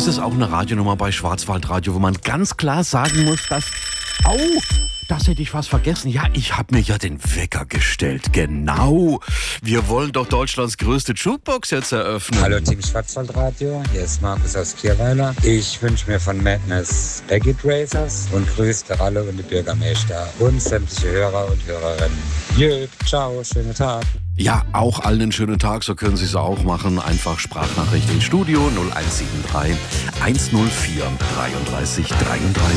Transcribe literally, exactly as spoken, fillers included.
Das ist auch eine Radionummer bei Schwarzwaldradio, wo man ganz klar sagen muss, dass... Au! Das hätte ich fast vergessen. Ja, ich habe mir ja den Wecker gestellt. Genau. Wir wollen doch Deutschlands größte Jukebox jetzt eröffnen. Hallo Team Schwarzwaldradio, hier ist Markus aus Kirweiler. Ich wünsche mir von Madness Baggage Racers und grüße der Ralle und die Bürgermeister und sämtliche Hörer und Hörerinnen. Jö, ciao, schönen Tag. Ja, auch allen einen schönen Tag, so können Sie es auch machen. Einfach Sprachnachricht ins Studio null eins sieben drei eins null vier dreiunddreißig dreiunddreißig.